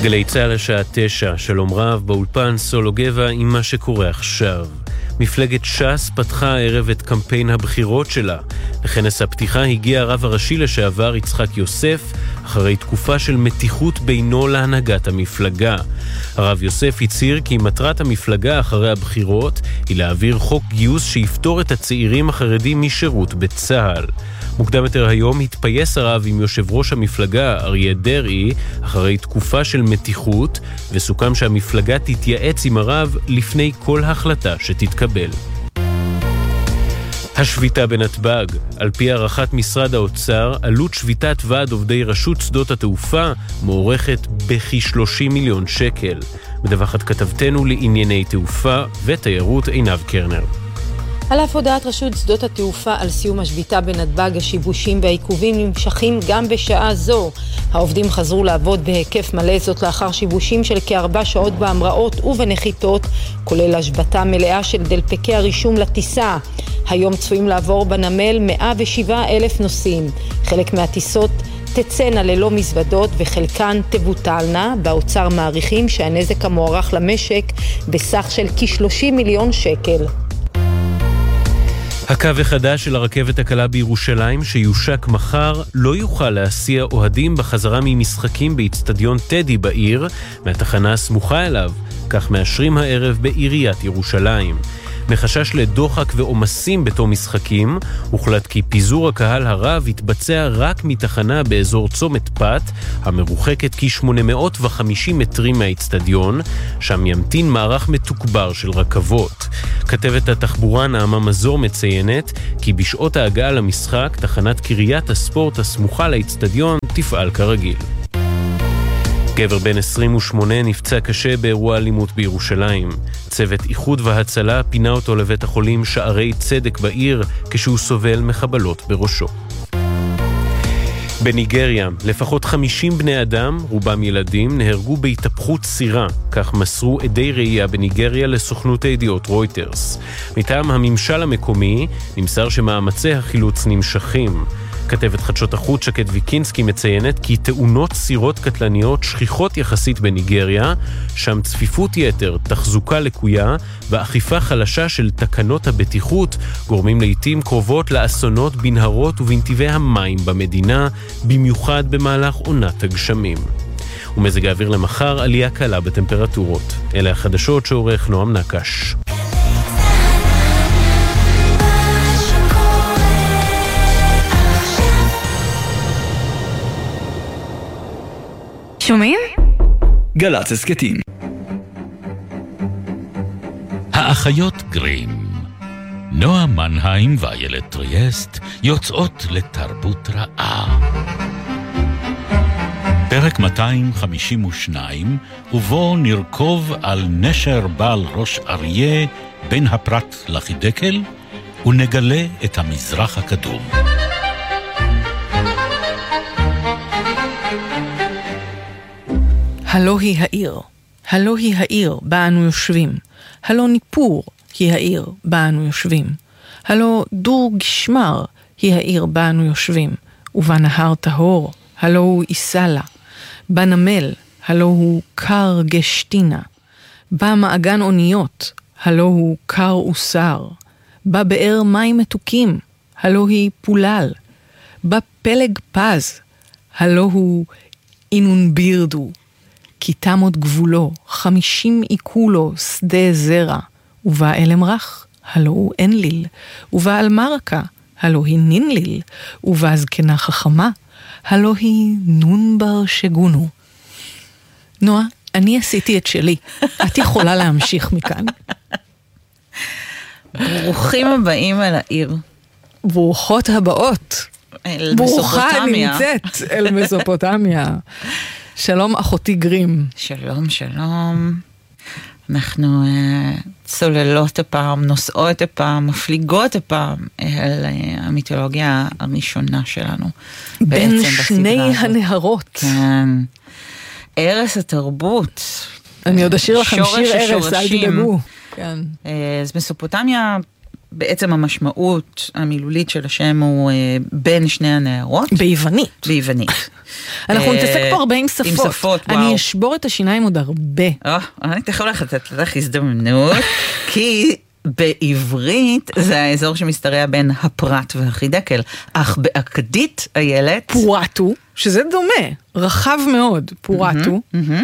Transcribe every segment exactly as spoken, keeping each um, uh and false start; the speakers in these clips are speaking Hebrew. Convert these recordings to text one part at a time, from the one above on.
גלי צהל השעה תשע, שלום רב, באולפן סולו גבע עם מה שקורה עכשיו. מפלגת ש"ס פתחה הערב את קמפיין הבחירות שלה. לכנס הפתיחה הגיע הרב הראשי לשעבר יצחק יוסף, אחרי תקופה של מתיחות בינו להנהגת המפלגה. הרב יוסף הצהיר כי מטרת המפלגה אחרי הבחירות היא להעביר חוק גיוס שיפטור את הצעירים החרדים משירות בצה"ל. מוקדם יותר היום התפייס הרב עם יושב ראש המפלגה אריה דרעי אחרי תקופה של מתיחות, וסוכם שהמפלגה תתייעץ עם הרב לפני כל החלטה שתתקבל. השביתה בנתב"ג, על פי הערכת משרד האוצר, עלות שביתת ועד עובדי רשות שדות התעופה מוערכת בכ-שלושים מיליון שקל. מדווחת כתבתנו לענייני תעופה ותיירות עינב קרנר. על אף הודעת רשות שדות התעופה על סיום השביתה בנתב"ג, השיבושים והעיכובים נמשכים גם בשעה זו. העובדים חזרו לעבוד בהיקף מלא, זאת לאחר שיבושים של כארבע שעות בהמראות ובנחיתות, כולל השבתה מלאה של דלפקי הרישום לטיסה. היום צפויים לעבור בנמל מאה ושבעה אלף נוסעים. חלק מהטיסות תצאנה ללא מזוודות וחלקן תבוטלנה. באוצר מעריכים שהנזק המוערך למשק בסך של כ-שלושים מיליון שקל. הקו החדש של הרכבת הקלה בירושלים שיושק מחר לא יוכל להסיע אוהדים בחזרה ממשחקים באצטדיון טדי בעיר מהתחנה הסמוכה אליו, כך מאשרים הערב בעיריית ירושלים. מחשש לדוחק ועומסים בתום משחקים, הוחלט כי פיזור הקהל הרב יתבצע רק מתחנה באזור צומת פת, המרוחקת כ-שמונה מאות וחמישים מטרים מהאצטדיון, שם ימתין מערך מתוקבר של רכבות. כתבת התחבורה נעמה מזור מציינת כי בשעות ההגעה למשחק, תחנת קריית הספורט הסמוכה לאצטדיון תפעל כרגיל. גבר בן עשרים ושמונה נפצע קשה באירוע אלימות בירושלים. צוות איחוד והצלה פינה אותו לבית החולים שערי צדק בעיר כשהוא סובל מחבלות בראשו. בניגריה, לפחות חמישים בני אדם, רובם ילדים, נהרגו בהתהפכות סירה, כך מסרו עדי ראייה בניגריה לסוכנות הידיעות רויטרס. מטעם הממשל המקומי נמסר שמאמצי החילוץ נמשכים. כתבת חדשות החוץ שקד ויקינסקי מציינת כי תאונות סירות קטלניות שכיחות יחסית בניגריה, שם צפיפות יתר, תחזוקה לקויה ואכיפה חלשה של תקנות הבטיחות גורמים לעתים קרובות לאסונות בנהרות ובנתיבי המים במדינה, במיוחד במהלך עונת הגשמים. ומזג האוויר למחר עלייה קלה בטמפרטורות. אלה החדשות שעורך נועם נקש. שומעים? גל"צ הסכתים. האחיות גרים, נועה מנהיים ואיילת טריאסט יוצאות לתרבות רעה. פרק מאתיים חמישים ושתיים, ובו נרכוב על נשר בעל ראש אריה בין הפרת לחידקל, ונגלה את המזרח הקדום. הלא היא העיר, הלא היא העיר בה אנו יושבים, הלא ניפור היא העיר בה אנו יושבים, הלא דור גשמר היא העיר בה אנו יושבים, ובה נהר טהור, הלא הוא איסלה, בה נמל, הלא הוא קר גשטינה, בה מעגן אוניות, הלא הוא קר וסר, בה באר מים מתוקים, הלא היא פולל, בה פלג פז, הלא הוא אינון בירדו, כי תמות גבולו, חמישים עיקולו שדה זרע, ובא אלם רך, הלא הוא אנליל, ובא אל מרקה, הלא היא נינליל, ובא זקנה חכמה, הלא היא נון בר שגונו. נועה, אני עשיתי את שלי, את יכולה להמשיך מכאן. ברוכים הבאים אל העיר. ברוכות הבאות. אל ברוכה מסופוטמיה. נמצאת אל מסופוטמיה. שלום אחותי גרים. שלום, שלום. אנחנו uh, צוללות הפעם, נוסעות הפעם, מפליגות הפעם אל uh, המיתולוגיה הראשונה שלנו. בין שני הנהרות. כן. ערש התרבות. אני עוד אשאיר לכם שורש שיר ערש, אל השורשים. תדאגו. כן. אז מסופוטמיה בעצם המשמעות המילולית של השם הוא בין שני הנערות. ביוונית. ביוונית. אנחנו נתעסק פה הרבה עם שפות. עם שפות, וואו. אני אשבור את השיניים עוד הרבה. אני תכף הולכת לתת לך הזדמנות, כי בעברית זה האזור שמשתרע בין הפרת והחידקל, אך באכדית, איילת, פורטו, שזה דומה, רחב מאוד, פורטו,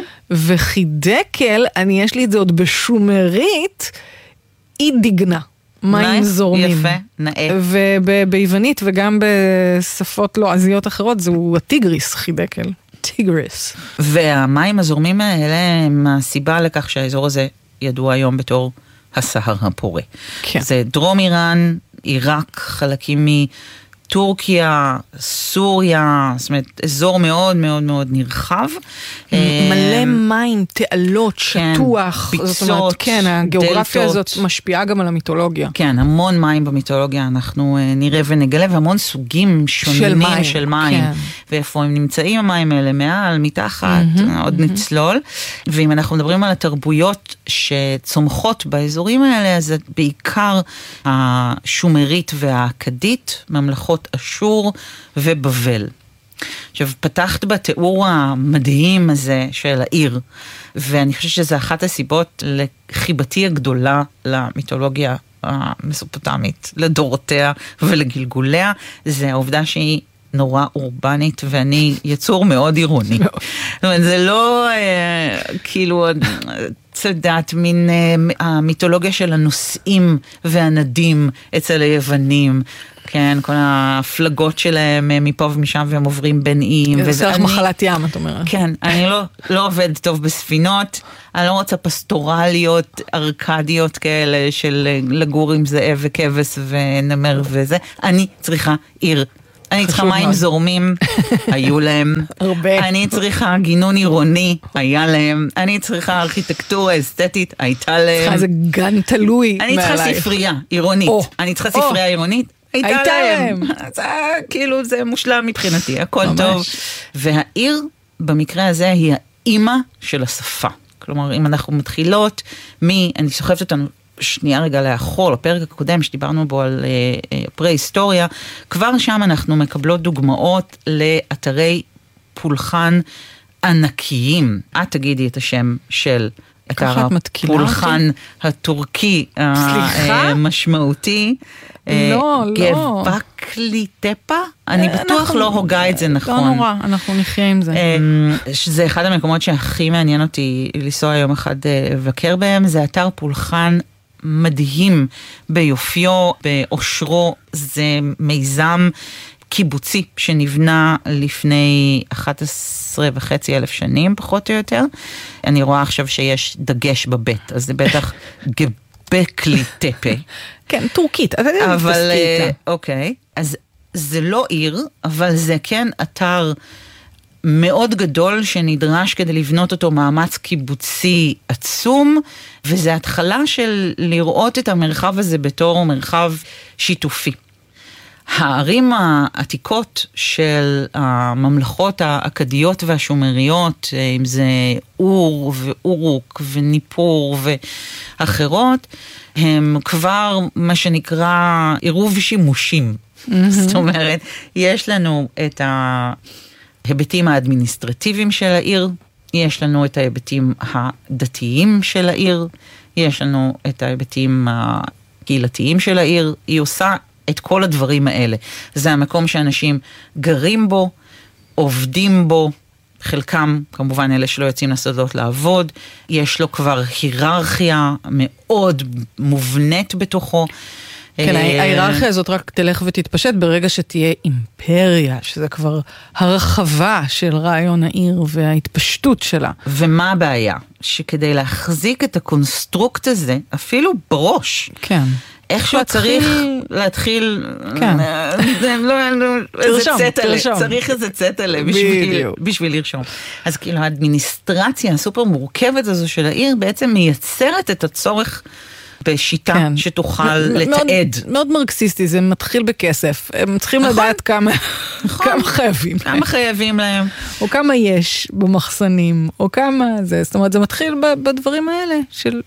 וחידקל, אני יש לי את זה עוד בשומרית, אי דיגנה. מים זורמים. יפה, נאה. וביוונית וגם בשפות לועזיות אחרות, זהו הטיגריס חידקל. טיגריס. והמים הזורמים האלה הם הסיבה לכך שהאזור הזה ידוע היום בתור הסהר הפורה. כן. זה דרום איראן, עיראק, חלקים מטורקיה, סוריה, זאת אומרת, אזור מאוד מאוד מאוד נרחב. מלא מים, תעלות, כן, שטוח. ביצות, זאת אומרת, כן, הגיאוגרפיה דלתות. הזאת משפיעה גם על המיתולוגיה. כן, המון מים במיתולוגיה אנחנו נראה ונגלה, והמון סוגים שונים של מים. של מים. כן. ואיפה הם נמצאים המים האלה, מעל, מתחת, mm-hmm, עוד mm-hmm. נצלול. ואם אנחנו מדברים על התרבויות שצומחות באזורים האלה, אז בעיקר השומרית והאכדית, ממלכות אשור ובבל. עכשיו, פתחת בתיאור המדהים הזה של העיר, ואני חושבת שזו אחת הסיבות לחיבתי הגדולה למיתולוגיה המסופוטמית, לדורותיה ולגלגוליה, זה העובדה שהיא נורא אורבנית, ואני יצור מאוד עירוני. זאת אומרת, זה לא אה, כאילו, צדעת, מין אה, המיתולוגיה של הנושאים והנדים אצל היוונים, כן, כל הפלגות שלהם מפה ומשם, והם עוברים בין איים. זה סרח מחלת ים, את אומרת. כן, אני לא, לא עובד טוב בספינות, אני לא רוצה פסטורליות, ארקדיות כאלה, של לגור עם זאב וכבש ונמר וזה. אני צריכה עיר. אני צריכה מים זורמים, היו להם. הרבה. אני צריכה גינון עירוני, היה להם. אני צריכה ארכיטקטורה אסתטית, הייתה להם. צריכה איזה גן תלוי. אני צריכה ספרייה עירונית. אני צריכה ספרייה עירונית. הייתה להם. זה כאילו, זה מושלם מבחינתי, הכל טוב. והעיר, במקרה הזה, היא האימא של השפה. כלומר, אם אנחנו מתחילות, מי, אני סוחבת אותנו שנייה רגע לאחור, לפרק הקודם שדיברנו בו על uh, פרה-היסטוריה, כבר שם אנחנו מקבלות דוגמאות לאתרי פולחן ענקיים. את תגידי את השם של אתר הפולחן הטורקי המשמעותי. לא, לא. גבקלי טפה? אני בטוח לא הוגה את זה נכון. לא נורא, אנחנו נחיה עם זה. זה אחד המקומות שהכי מעניין אותי לנסוע יום אחד לבקר בהם, זה אתר פולחן מדהים ביופיו, באושרו, זה מיזם קיבוצי שנבנה לפני אחת עשרה וחצי אלף שנים, פחות או יותר. אני רואה עכשיו שיש דגש בבית, אז זה בטח גבקלי טפה. כן, טורקית. אבל, אוקיי, אז זה לא עיר, אבל זה כן אתר מאוד גדול שנדרש כדי לבנות אותו מאמץ קיבוצי עצום, וזה התחלה של לראות את המרחב הזה בתור מרחב שיתופי. הערים העתיקות של הממלכות האכדיות והשומריות, אם זה אור ואורוק וניפור ואחרות, הם כבר מה שנקרא עירוב שימושים. Mm-hmm. זאת אומרת, יש לנו את ההיבטים האדמיניסטרטיביים של העיר, יש לנו את ההיבטים הדתיים של העיר, יש לנו את ההיבטים הקהילתיים של העיר, היא עושה את כל הדברים האלה. זה המקום שאנשים גרים בו, עובדים בו, חלקם, כמובן אלה שלא יוצאים לשדות לעבוד, יש לו כבר היררכיה מאוד מובנית בתוכו. כן, ההיררכיה הזאת רק תלך ותתפשט ברגע שתהיה אימפריה, שזה כבר הרחבה של רעיון העיר וההתפשטות שלה. ומה הבעיה? שכדי להחזיק את הקונסטרוקט הזה, אפילו בראש, כן. איכשהו צריך להתחיל, כן. איזה צטלה, צריך איזה צטלה בשביל לרשום. אז כאילו האדמיניסטרציה הסופר מורכבת הזו של העיר בעצם מייצרת את הצורך בשיטה כן. שתוכל לתעד. מאוד, מאוד מרקסיסטי, זה מתחיל בכסף. הם צריכים נכון. לדעת כמה, נכון. כמה חייבים. כמה חייבים להם. או כמה יש במחסנים, או כמה זה. זאת אומרת, זה מתחיל בדברים האלה של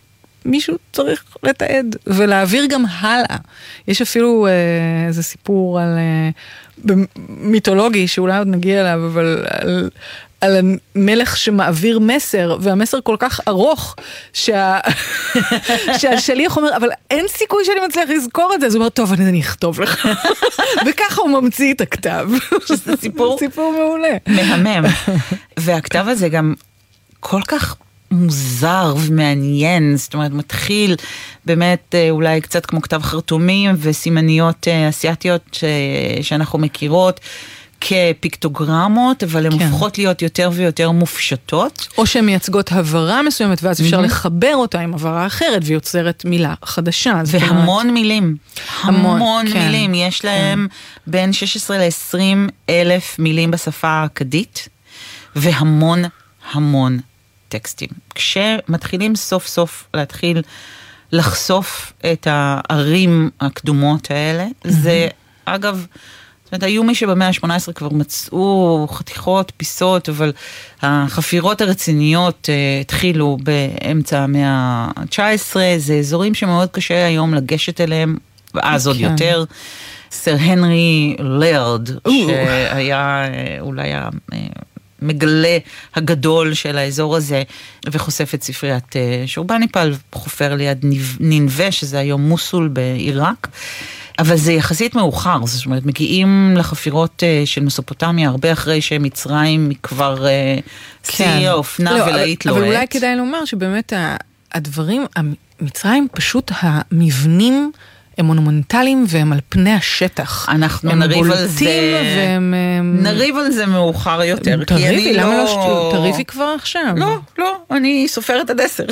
מישהו צריך לתעד ולהעביר גם הלאה. יש אפילו אה, איזה סיפור על אה, מיתולוגי שאולי עוד נגיע אליו, אבל על, על המלך שמעביר מסר, והמסר כל כך ארוך שה... שהשליח אומר, אבל אין סיכוי שאני מצליח לזכור את זה. אז הוא אומר, טוב, אני אכתוב לך. וככה הוא ממציא את הכתב. שזה סיפור, סיפור מעולה. מהמם. והכתב הזה גם כל כך מוזר ומעניין, זאת אומרת, מתחיל באמת אולי קצת כמו כתב חרטומים וסימניות אסיאטיות ש... שאנחנו מכירות, כפיקטוגרמות, אבל הן כן. הופכות להיות יותר ויותר מופשטות. או שהן מייצגות הברה מסוימת, ואז אפשר mm-hmm. לחבר אותה עם הברה אחרת, ויוצרת מילה חדשה. והמון אומרת... מילים. המון, המון כן. מילים. יש להם כן. בין שש עשרה ל-עשרים אלף מילים בשפה האכדית, והמון המון טקסטים. כשמתחילים סוף סוף להתחיל לחשוף את הערים הקדומות האלה, mm-hmm. זה אגב... זאת אומרת, היו מי שבמאה ה-שמונה עשרה כבר מצאו חתיכות, פיסות, אבל החפירות הרציניות uh, התחילו באמצע המאה ה-תשע עשרה, זה אזורים שמאוד קשה היום לגשת אליהם, ואז עוד יותר. סר הנרי לרד, שהיה אולי המגלה הגדול של האזור הזה, וחושף את ספריית שורבניפל, חופר ליד נינווה, שזה היום מוסול בעיראק, אבל זה יחסית מאוחר, זאת אומרת, מגיעים לחפירות של מסופוטמיה, הרבה אחרי שמצרים כבר שיא האופנה ולהיט לוהט. אבל אולי כדאי לומר שבאמת הדברים, מצרים פשוט המבנים הם מונומנטליים והם על פני השטח. אנחנו נריב על זה, והם... נריב על זה מאוחר יותר. תריבי, למה לא... תריבי כבר עכשיו. לא, לא, אני סופרת עד עשר.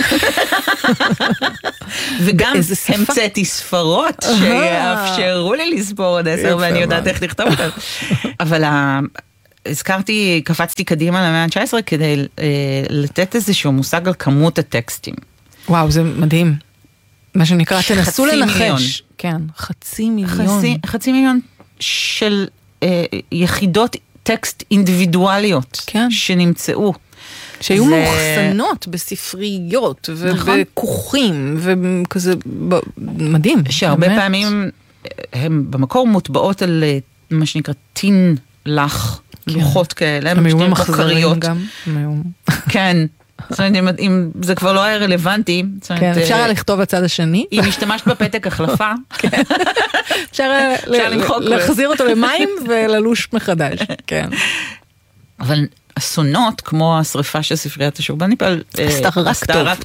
וגם המצאתי ספרות שיאפשרו לי לספור עד עשר, ואני יודעת איך לכתוב אותם. אבל הזכרתי, קפצתי קדימה למאה ה-תשע עשרה כדי לתת איזשהו מושג על כמות הטקסטים. וואו, זה מדהים. מה שנקרא, תנסו לנחש. כן, חצי מיליון. חצי, חצי מיליון של אה, יחידות טקסט אינדיבידואליות כן. שנמצאו. שהיו זה... מאוחסנות בספריות ובכוכים וכזה מדהים. שהרבה באמת. פעמים הם במקור מוטבעות על מה שנקרא טין לח, כן. לוחות כאלה. הם היו מחזריים גם. כן. זאת אומרת, אם זה כבר לא היה רלוונטי. כן, אפשר היה לכתוב בצד השני. אם השתמשת בפתק החלפה. אפשר להחזיר אותו למים וללוש מחדש. כן. אבל אסונות, כמו השריפה של ספריית השורבניפל, עשתה רק טוב.